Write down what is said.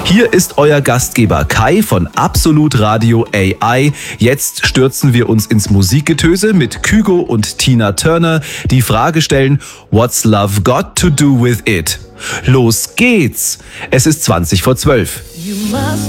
Hier ist euer Gastgeber Kai von Absolut Radio AI. Jetzt stürzen wir uns ins Musikgetöse mit Kygo und Tina Turner, die Frage stellen, What's Love Got to Do With It? Los geht's! Es ist 20 vor 12. You must